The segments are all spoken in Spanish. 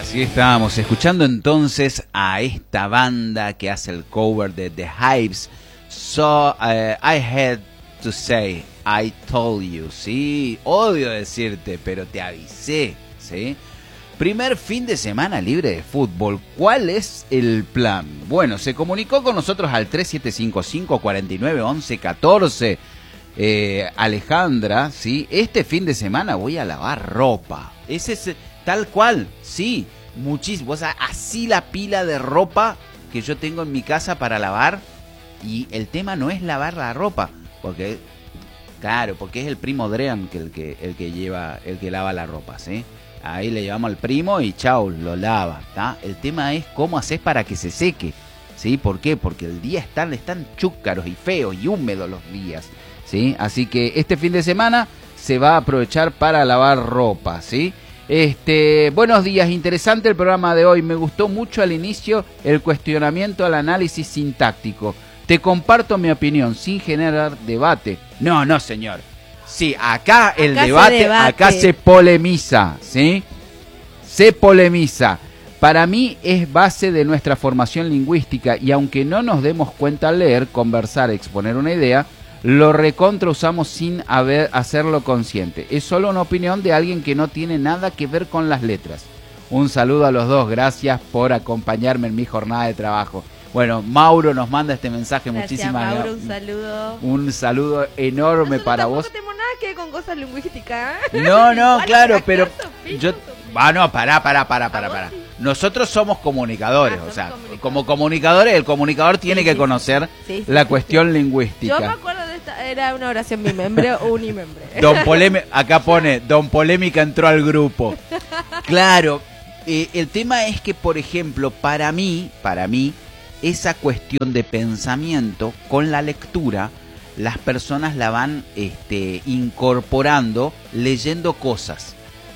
Así estábamos escuchando entonces a esta banda que hace el cover de The Hives. So I had to say, I told you, sí, odio decirte, pero te avisé, sí. Primer fin de semana libre de fútbol. ¿Cuál es el plan? Bueno, se comunicó con nosotros al 3755-4911-14. Alejandra, sí, este fin de semana voy a lavar ropa. Ese es tal cual, sí, muchísimo. O sea, así la pila de ropa que yo tengo en mi casa para lavar. Y el tema no es lavar la ropa, porque, claro, porque es el primo Drean el que lava la ropa, ¿sí? Ahí le llevamos al primo y chau, lo lava, ¿tá? El tema es cómo haces para que se seque, ¿sí? ¿Por qué? Porque el día están chúcaros y feos y húmedos los días, ¿sí? Así que este fin de semana se va a aprovechar para lavar ropa, ¿sí? Buenos días, interesante el programa de hoy. Me gustó mucho al inicio el cuestionamiento al análisis sintáctico. Te comparto mi opinión sin generar debate. No, señor. Sí, acá el debate, acá se polemiza, ¿sí? Se polemiza. Para mí es base de nuestra formación lingüística y aunque no nos demos cuenta al leer, conversar, exponer una idea, lo recontra usamos sin hacerlo consciente. Es solo una opinión de alguien que no tiene nada que ver con las letras. Un saludo a los dos, gracias por acompañarme en mi jornada de trabajo. Bueno, Mauro nos manda este mensaje. Gracias, muchísimas gracias. Mauro, un saludo. Un saludo enorme para vos. No tenemos nada que ver con cosas lingüísticas. No, claro, pero yo... no, pará. Nosotros somos comunicadores, o sea, como comunicadores, el comunicador tiene que conocer la cuestión lingüística. Yo me acuerdo de esta, era una oración bimembre o unimembre. Acá pone, Don Polémica entró al grupo. Claro, el tema es que, por ejemplo, para mí, esa cuestión de pensamiento con la lectura, las personas la van incorporando, leyendo cosas,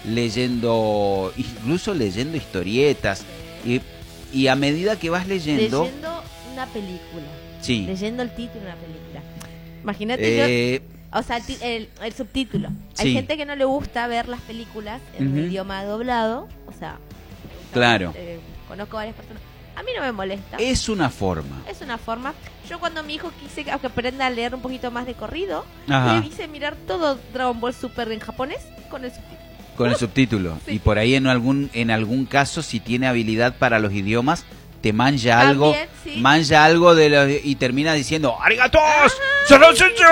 incluso leyendo historietas, y a medida que vas leyendo una película, sí, leyendo el título de una película. Imagínate o sea, el subtítulo. Sí. Hay gente que no le gusta ver las películas en un idioma doblado, o sea, claro. Conozco varias personas. A mí no me molesta. Es una forma. Yo cuando mi hijo quise que aprenda a leer un poquito más de corrido, ajá, le hice mirar todo Dragon Ball Super en japonés con el subtítulo. Con el subtítulo. Sí. Y por ahí en algún caso, si tiene habilidad para los idiomas, te manja algo, sí, y termina diciendo ¡arigatos! ¡Son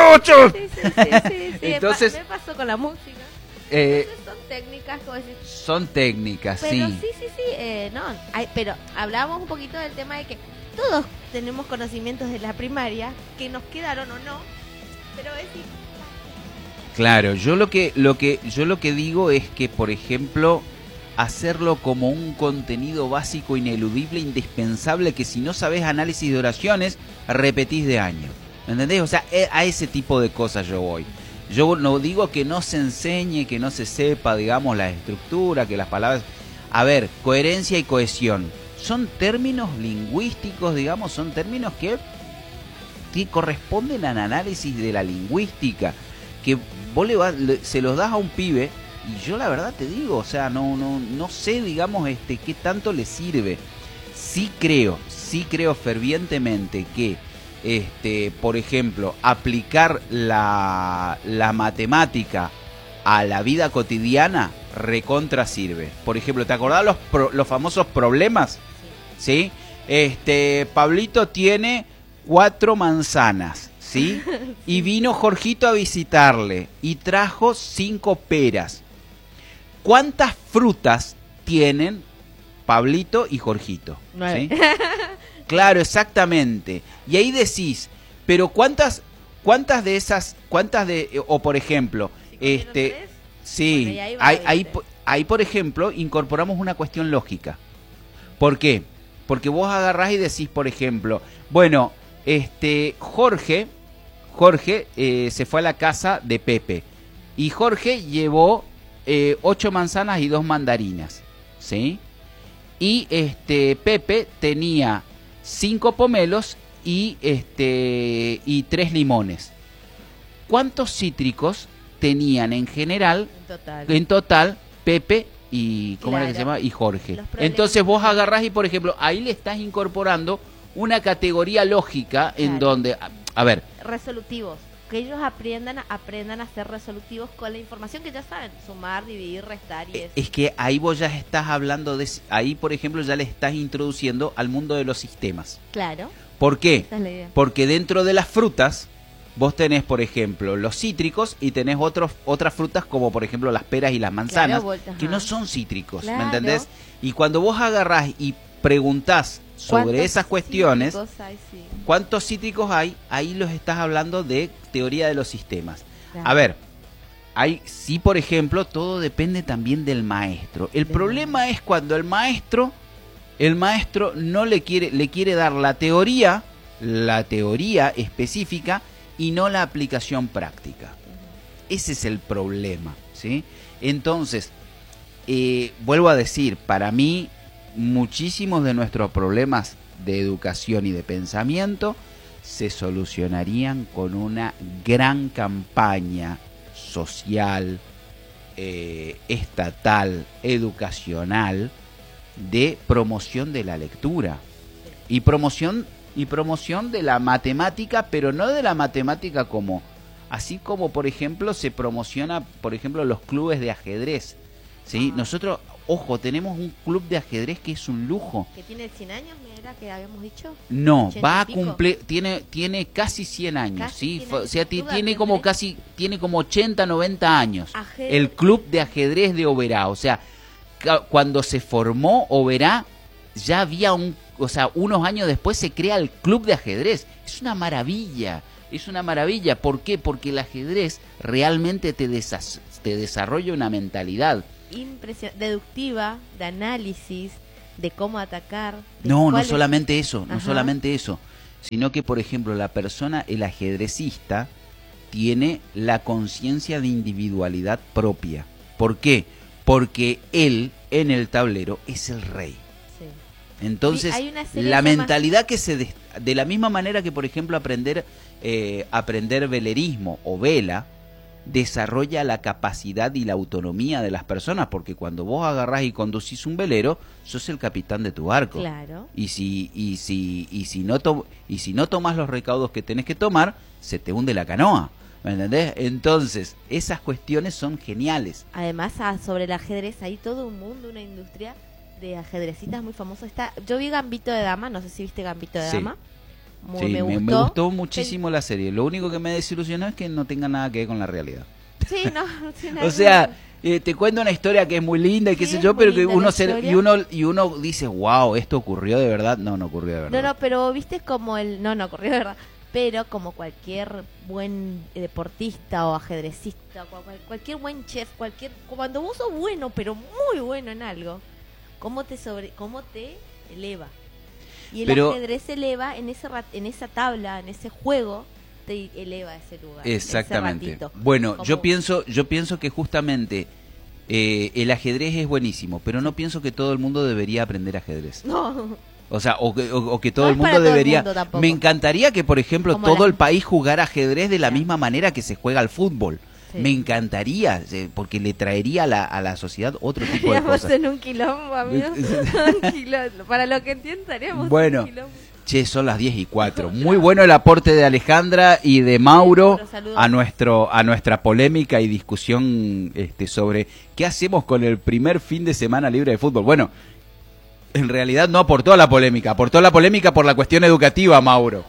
Sí. Entonces me pasó con la música. Son técnicas, como decir. Son técnicas, pero sí. Pero hablábamos un poquito del tema de que todos tenemos conocimientos de la primaria que nos quedaron o no, pero es claro, yo lo que digo es que, por ejemplo, hacerlo como un contenido básico, ineludible, indispensable, que si no sabes análisis de oraciones, repetís de año. ¿Entendés? O sea, a ese tipo de cosas yo voy. Yo no digo que no se enseñe, que no se sepa, digamos, la estructura, que las palabras... A ver, coherencia y cohesión. Son términos lingüísticos, digamos, son términos que corresponden al análisis de la lingüística. Que vos se los das a un pibe, y yo la verdad te digo, o sea, no sé, digamos, qué tanto le sirve. Sí creo fervientemente que... por ejemplo, aplicar la matemática a la vida cotidiana recontra sirve. Por ejemplo, ¿te acordás los famosos problemas? ¿Sí? Pablito tiene 4 manzanas, ¿sí? Y vino Jorgito a visitarle y trajo 5 peras. ¿Cuántas frutas tienen Pablito y Jorgito? 9. ¿Sí? Claro, exactamente. Y ahí decís, pero ¿cuántas de esas, o por ejemplo, sí, ahí por ejemplo, incorporamos una cuestión lógica. ¿Por qué? Porque vos agarrás y decís, por ejemplo, bueno, Jorge se fue a la casa de Pepe y Jorge llevó 8 manzanas y 2 mandarinas, ¿sí? Y Pepe tenía 5 pomelos y 3 limones. ¿Cuántos cítricos tenían en general, en total, Pepe y ¿cómo era que se llama? Y Jorge. Entonces vos agarrás y, por ejemplo, ahí le estás incorporando una categoría lógica en donde, a ver, resolutivos, que ellos aprendan a ser resolutivos con la información que ya saben, sumar, dividir, restar y eso. Es que ahí vos ya estás hablando de, ahí por ejemplo ya le estás introduciendo al mundo de los sistemas. Claro. ¿Por qué? Esa es la idea. Porque dentro de las frutas vos tenés, por ejemplo, los cítricos y tenés otras frutas como, por ejemplo, las peras y las manzanas, que no son cítricos, ¿me entendés? Y cuando vos agarrás y preguntás sobre esas cuestiones, ¿cuántos cítricos hay? Ahí los estás hablando de teoría de los sistemas. Claro. A ver, sí, por ejemplo, todo depende también del maestro. El problema es cuando el maestro no le quiere dar la teoría específica, y no la aplicación práctica. Ese es el problema, ¿sí? Entonces, vuelvo a decir, para mí, muchísimos de nuestros problemas de educación y de pensamiento se solucionarían con una gran campaña social, estatal, educacional, de promoción de la lectura y promoción de la matemática, pero no de la matemática como, así como por ejemplo se promociona, por ejemplo, los clubes de ajedrez, ¿sí? Nosotros, ojo, tenemos un club de ajedrez que es un lujo. ¿Que tiene 100 años, era que habíamos dicho? No, va a cumplir, tiene casi 100 años, casi, ¿sí? O sea, tiene como 80, 90 años. El club de ajedrez de Oberá, o sea, cuando se formó Oberá, ya había unos años después se crea el club de ajedrez. Es una maravilla. ¿Por qué? Porque el ajedrez realmente te desarrolla una mentalidad deductiva, de análisis, de cómo atacar. No solamente eso, sino que, por ejemplo, el ajedrecista tiene la conciencia de individualidad propia. ¿Por qué? Porque él en el tablero es el rey. Entonces, la mentalidad que de la misma manera que, por ejemplo, aprender velerismo o vela, desarrolla la capacidad y la autonomía de las personas, porque cuando vos agarrás y conducís un velero, sos el capitán de tu barco. Claro. Y si no tomás los recaudos que tenés que tomar, se te hunde la canoa. ¿Me entendés? Entonces, esas cuestiones son geniales. Además, sobre el ajedrez hay todo un mundo, una industria de ajedrecistas muy famosos. Yo vi Gambito de Dama, no sé si viste Gambito de Dama. Me gustó muchísimo la serie. Lo único que me desilusionó es que no tenga nada que ver con la realidad. Sí, no. O sea, te cuento una historia que es muy linda y qué sé yo, pero que uno dice, wow, esto ocurrió de verdad. No ocurrió de verdad. No, pero viste como no ocurrió de verdad. Pero como cualquier buen deportista o ajedrecista, cualquier buen chef, cuando vos sos bueno, pero muy bueno en algo, cómo te eleva. Y el ajedrez se eleva en esa tabla, en ese juego, te eleva a ese lugar. Exactamente. Bueno, yo pienso que justamente el ajedrez es buenísimo, pero no pienso que todo el mundo debería aprender ajedrez. No. O sea, o que todo el mundo debería. Me encantaría que, por ejemplo, todo el país jugara ajedrez de la misma manera que se juega al fútbol. Sí. Me encantaría, porque le traería a la sociedad otro tipo de cosas. En un quilombo, amigos. Para lo que entiendo, haríamos un quilombo. Che, son las 10:04. Muy bueno el aporte de Alejandra y de Mauro a nuestra polémica y discusión sobre qué hacemos con el primer fin de semana libre de fútbol. Bueno, en realidad no aportó a la polémica, aportó la polémica por la cuestión educativa, Mauro.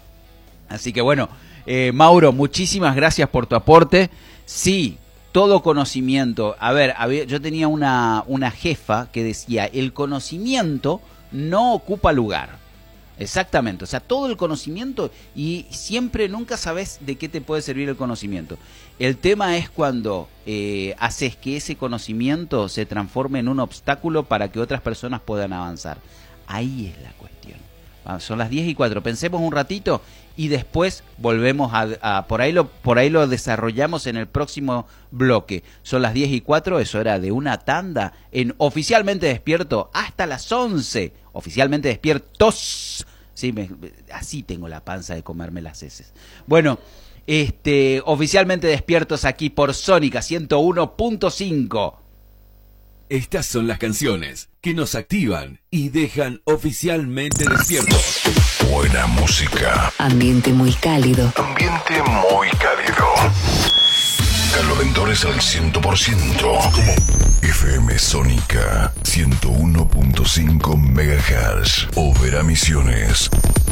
Así que bueno, Mauro, muchísimas gracias por tu aporte. Sí, todo conocimiento. A ver, yo tenía una jefa que decía, el conocimiento no ocupa lugar. Exactamente, o sea, todo el conocimiento y siempre, nunca sabes de qué te puede servir el conocimiento. El tema es cuando haces que ese conocimiento se transforme en un obstáculo para que otras personas puedan avanzar. Ahí es la cuestión. Son las 10:04, pensemos un ratito y después volvemos por ahí lo desarrollamos en el próximo bloque. Son las 10:04, es hora de una tanda en Oficialmente Despierto hasta las 11. Oficialmente Despiertos. Sí, así tengo la panza de comerme las heces. Bueno, Oficialmente Despiertos aquí por Sónica 101.5. Estas son las canciones que nos activan y dejan oficialmente despiertos. Buena música. Ambiente muy cálido. Ambiente muy cálido. Caloventores al 100%. FM Sónica 101.5 MHz. Overa Misiones.